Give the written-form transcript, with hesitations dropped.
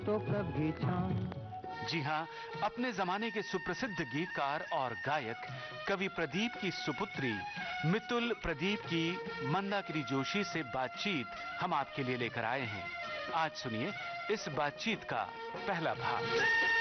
तो कभी छाऊं। जी हाँ, अपने जमाने के सुप्रसिद्ध गीतकार और गायक कवि प्रदीप की सुपुत्री मितुल प्रदीप की मंदाकिनी जोशी से बातचीत हम आपके लिए लेकर आए हैं। आज सुनिए इस बातचीत का पहला भाग।